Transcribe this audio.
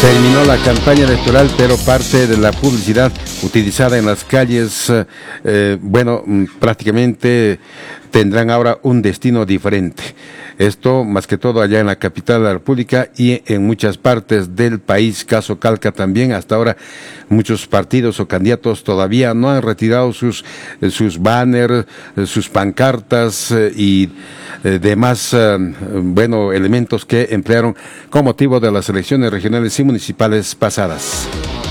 Terminó la campaña electoral, pero parte de la publicidad utilizada en las calles, prácticamente tendrán ahora un destino diferente. Esto más que todo allá en la capital de la República y en muchas partes del país, caso Calca también. Hasta ahora muchos partidos o candidatos todavía no han retirado sus banners, sus pancartas y demás elementos que emplearon con motivo de las elecciones regionales y municipales pasadas.